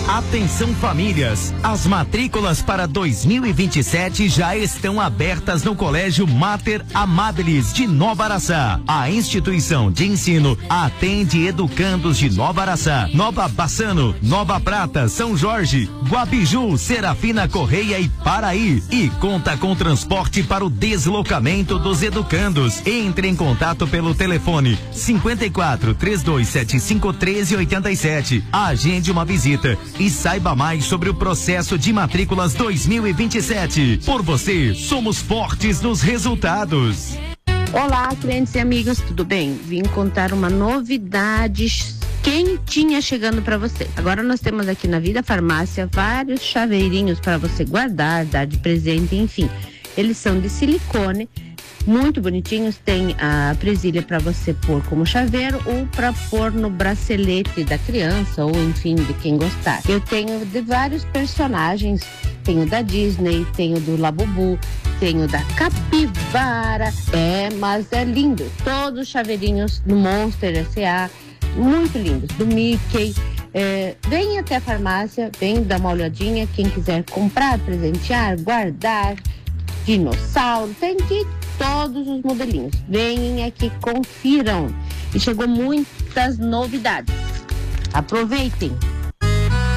Atenção famílias, as matrículas para 2027 já estão abertas no Colégio Mater Amabilis de Nova Araçá. A instituição de ensino atende educandos de Nova Araçá, Nova Bassano, Nova Prata, São Jorge, Guabiju, Serafina Correia e Paraí, e conta com transporte para o deslocamento dos educandos. Entre em contato pelo telefone 54 3275 1387. Agende uma visita e saiba mais sobre o processo de matrículas 2027. Por você, somos fortes nos resultados. Olá, clientes e amigos, tudo bem? Vim contar uma novidade quentinha chegando para você. Agora nós temos aqui na Vida Farmácia vários chaveirinhos para você guardar, dar de presente, enfim. Eles são de silicone, muito bonitinhos. Tem a presilha para você pôr como chaveiro ou para pôr no bracelete da criança ou enfim de quem gostar. Eu tenho de vários personagens, tenho da Disney, tenho do Labubu, tenho da Capivara, mas é lindo. Todos os chaveirinhos do Monster S.A., muito lindos, do Mickey. Vem até a farmácia, vem dar uma olhadinha, quem quiser comprar, presentear, guardar, dinossauro, tem de todos os modelinhos. Venham aqui, confiram. E chegou muitas novidades. Aproveitem!